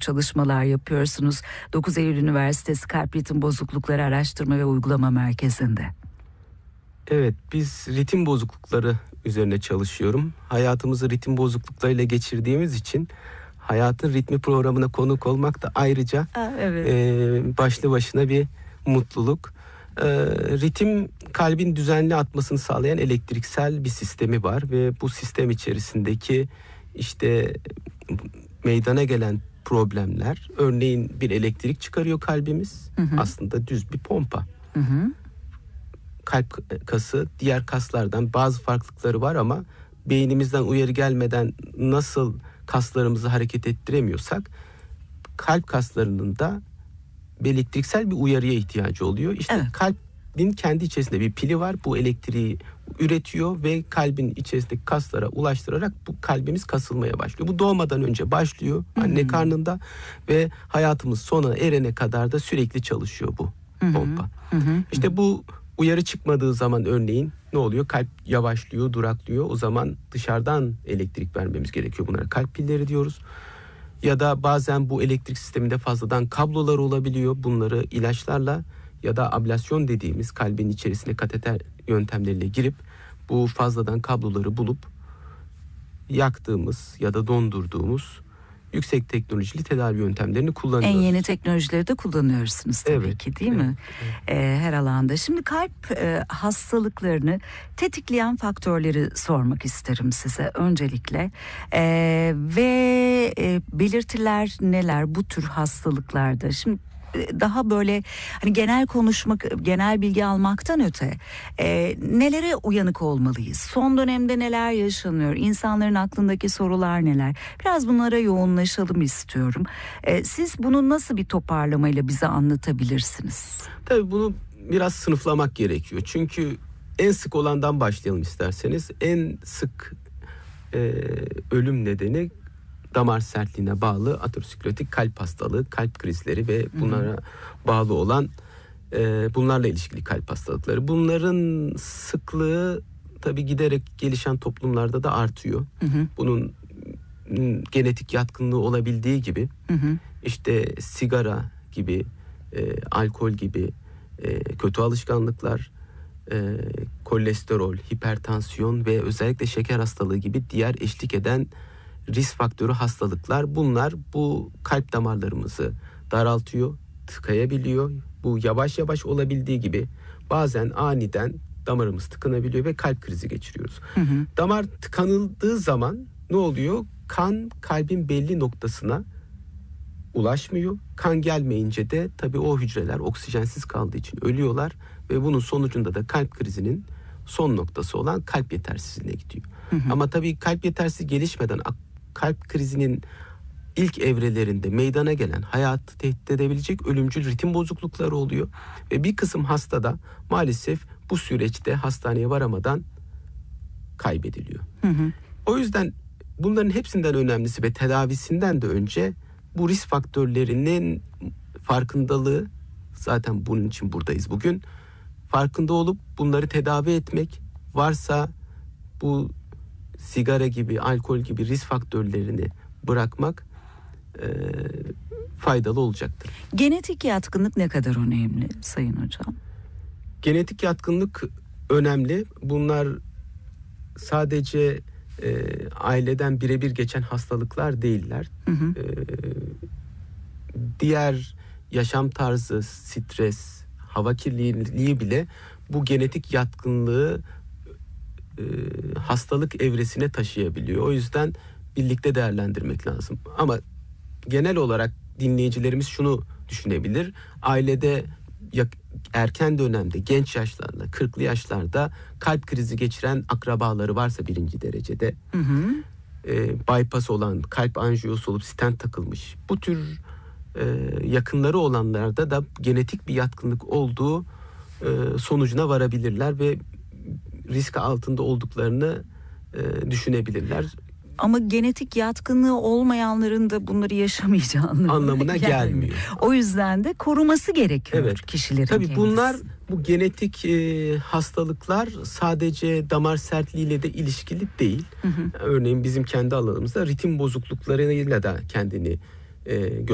çalışmalar yapıyorsunuz. 9 Eylül Üniversitesi Kalp Ritim Bozuklukları Araştırma ve Uygulama Merkezi'nde. Evet, biz ritim bozuklukları üzerine çalışıyorum. Hayatımızı ritim bozukluklarıyla geçirdiğimiz için hayatın ritmi programına konuk olmak da ayrıca başlı başına bir mutluluk. Ritim, kalbin düzenli atmasını sağlayan elektriksel bir sistemi var ve bu sistem içerisindeki işte meydana gelen problemler, örneğin bir elektrik çıkarıyor kalbimiz. Aslında düz bir pompa. Kalp kası diğer kaslardan bazı farklılıkları var ama beynimizden uyarı gelmeden nasıl kaslarımızı hareket ettiremiyorsak kalp kaslarının da elektriksel bir uyarıya ihtiyacı oluyor. İşte kalbin kendi içerisinde bir pili var. Bu elektriği üretiyor ve kalbin içerisindeki kaslara ulaştırarak bu kalbimiz kasılmaya başlıyor. Bu doğmadan önce başlıyor anne karnında ve hayatımız sona erene kadar da sürekli çalışıyor bu pompa. İşte bu uyarı çıkmadığı zaman örneğin ne oluyor? Kalp yavaşlıyor, duraklıyor. O zaman dışarıdan elektrik vermemiz gerekiyor. Bunlara kalp pilleri diyoruz. Ya da bazen bu elektrik sisteminde fazladan kablolar olabiliyor. Bunları ilaçlarla ya da ablasyon dediğimiz kalbin içerisine kateter yöntemleriyle girip bu fazladan kabloları bulup yaktığımız ya da dondurduğumuz yüksek teknolojili tedavi yöntemlerini kullanıyoruz. En yeni teknolojileri de kullanıyorsunuz tabii ki, değil mi? Her alanda. Şimdi kalp hastalıklarını tetikleyen faktörleri sormak isterim size öncelikle. Ve belirtiler neler bu tür hastalıklarda? Şimdi daha böyle hani genel bilgi almaktan öte nelere uyanık olmalıyız? Son dönemde neler yaşanıyor? İnsanların aklındaki sorular neler? Biraz bunlara yoğunlaşalım istiyorum. Siz bunu nasıl bir toparlamayla bize anlatabilirsiniz? Tabii bunu biraz sınıflamak gerekiyor. Çünkü en sık olandan başlayalım isterseniz. En sık ölüm nedeni damar sertliğine bağlı aterosklerotik kalp hastalığı, kalp krizleri ve bunlara bağlı olan bunlarla ilişkili kalp hastalıkları. Bunların sıklığı tabii giderek gelişen toplumlarda da artıyor. Bunun genetik yatkınlığı olabildiği gibi işte sigara gibi, alkol gibi kötü alışkanlıklar, kolesterol, hipertansiyon ve özellikle şeker hastalığı gibi diğer eşlik eden risk faktörü hastalıklar, bunlar bu kalp damarlarımızı daraltıyor, tıkayabiliyor. Bu yavaş yavaş olabildiği gibi bazen aniden damarımız tıkanabiliyor ve kalp krizi geçiriyoruz. Damar tıkanıldığı zaman ne oluyor? Kan kalbin belli noktasına ulaşmıyor. Kan gelmeyince de tabii o hücreler oksijensiz kaldığı için ölüyorlar ve bunun sonucunda da kalp krizinin son noktası olan kalp yetersizliğine gidiyor. Ama tabii kalp yetersizliği gelişmeden kalp krizinin ilk evrelerinde meydana gelen hayatı tehdit edebilecek ölümcül ritim bozuklukları oluyor. Ve bir kısım hastada maalesef bu süreçte hastaneye varamadan kaybediliyor. O yüzden bunların hepsinden önemlisi ve tedavisinden de önce bu risk faktörlerinin farkındalığı, zaten bunun için buradayız bugün. Farkında olup bunları tedavi etmek, varsa bu sigara gibi, alkol gibi risk faktörlerini bırakmak faydalı olacaktır. Genetik yatkınlık ne kadar önemli Sayın Hocam? Genetik yatkınlık önemli. Bunlar sadece aileden birebir geçen hastalıklar değiller. Diğer yaşam tarzı, stres, hava kirliliği bile bu genetik yatkınlığı hastalık evresine taşıyabiliyor. O yüzden birlikte değerlendirmek lazım. Ama genel olarak dinleyicilerimiz şunu düşünebilir. Ailede erken dönemde, genç yaşlarda, 40'lı yaşlarda kalp krizi geçiren akrabaları varsa birinci derecede, bypass olan, kalp anjiyosu olup stent takılmış, bu tür yakınları olanlarda da genetik bir yatkınlık olduğu sonucuna varabilirler ve risk altında olduklarını düşünebilirler. Ama genetik yatkınlığı olmayanların da bunları yaşamayacağı anlamına gelmiyor. O yüzden de koruması gerekiyor kişilerin. Tabii kendisi. bunlar, bu genetik hastalıklar sadece damar sertliğiyle de ilişkili değil. Örneğin bizim kendi alanımızda ritim bozukluklarıyla da kendini